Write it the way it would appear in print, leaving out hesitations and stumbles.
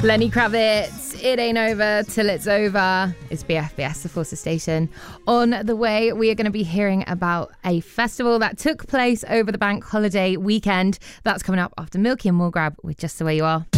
Lenny Kravitz, It Ain't Over Till It's Over. It's BFBS, the Forces Station. On the way, we are going to be hearing about a festival that took place over the bank holiday weekend. That's coming up after Milky and Morgrab with Just The Way You Are.